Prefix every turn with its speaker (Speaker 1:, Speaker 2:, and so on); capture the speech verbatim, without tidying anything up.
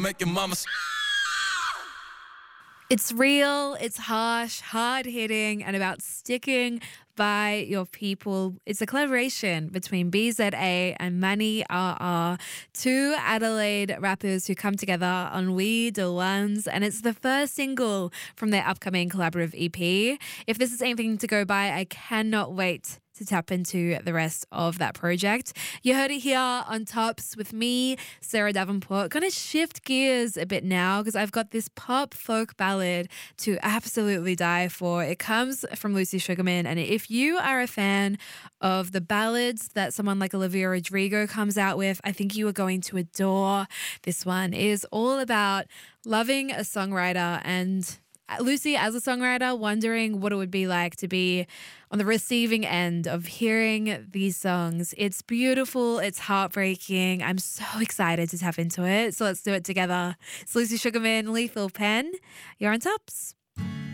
Speaker 1: make your mama.
Speaker 2: It's real, it's harsh, hard-hitting, and about sticking by your people. It's a collaboration between B Z A and Manny R R, two Adelaide rappers who come together on We The Ones, and it's the first single from their upcoming collaborative E P. If this is anything to go by, I cannot wait to tap into the rest of that project. You heard it here on Tops with me, Sarah Davenport. Gonna shift gears a bit now because I've got this pop folk ballad to absolutely die for. It comes from Lucy Sugarman, and if you are a fan of the ballads that someone like Olivia Rodrigo comes out with, I think you are going to adore this one. It is all about loving a songwriter and Lucy, as a songwriter, wondering what it would be like to be on the receiving end of hearing these songs. It's beautiful. It's heartbreaking. I'm so excited to tap into it. So let's do it together. It's Lucy Sugarman, Lethal Pen. You're on Tops.